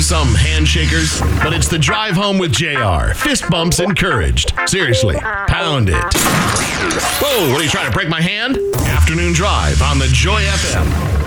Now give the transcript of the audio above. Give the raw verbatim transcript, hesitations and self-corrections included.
some handshakers, but it's the drive home with J R. Fist bumps encouraged. Seriously, pound it. Whoa, what are you trying to break my hand? Afternoon Drive on the Joy F M.